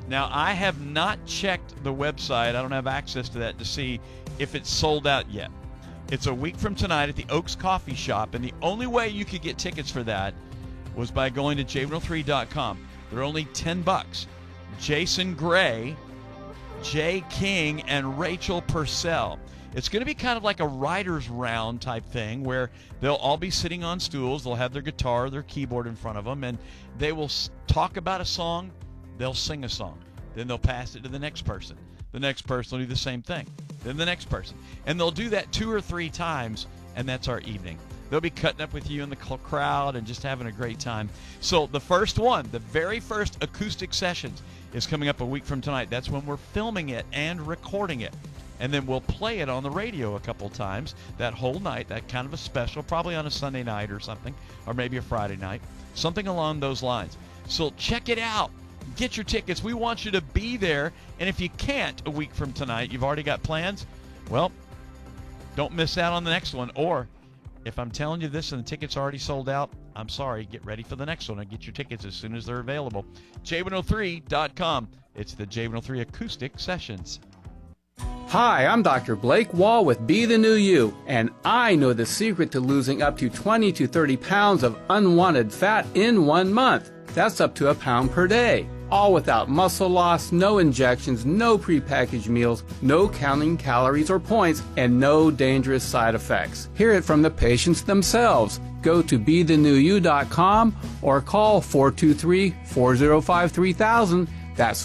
Now, I have not checked the website. I don't have access to that to see if it's sold out yet. It's a week from tonight at the Oaks Coffee Shop, and the only way you could get tickets for that was by going to j103.com. They're only $10. Jason Gray, Jay King, and Rachel Purcell. It's going to be kind of like a writer's round type thing where they'll all be sitting on stools. They'll have their guitar, their keyboard in front of them, and they will talk about a song. They'll sing a song. Then they'll pass it to the next person. The next person will do the same thing. Then the next person. And they'll do that 2 or 3 times, and that's our evening. They'll be cutting up with you in the crowd and just having a great time. So the first one, the very first acoustic sessions, is coming up a week from tonight. That's when we're filming it and recording it. And then we'll play it on the radio a couple times that whole night, that kind of a special, probably on a Sunday night or something, or maybe a Friday night, something along those lines. So check it out. Get your tickets. We want you to be there. And if you can't a week from tonight, you've already got plans, well, don't miss out on the next one. Or if I'm telling you this and the ticket's already sold out, I'm sorry. Get ready for the next one and get your tickets as soon as they're available. J103.com. It's the J103 Acoustic Sessions. Hi, I'm Dr. Blake Wall with Be the New You, and I know the secret to losing up to 20 to 30 pounds of unwanted fat in 1 month. That's up to a pound per day. All without muscle loss, no injections, no prepackaged meals, no counting calories or points, and no dangerous side effects. Hear it from the patients themselves. Go to BeTheNewYou.com or call 423-405-3000. That's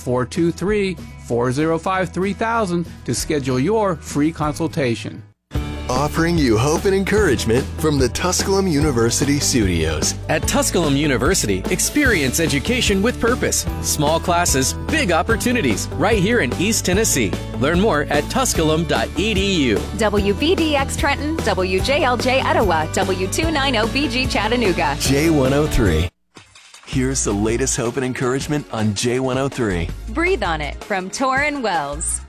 423-405-3000 to schedule your free consultation. Offering you hope and encouragement from the Tusculum University studios. At Tusculum University, experience education with purpose. Small classes, big opportunities, right here in East Tennessee. Learn more at tusculum.edu. WVDX Trenton, WJLJ Etowah, W290BG Chattanooga. J103. Here's the latest hope and encouragement on J103. Breathe on It from Torrin Wells.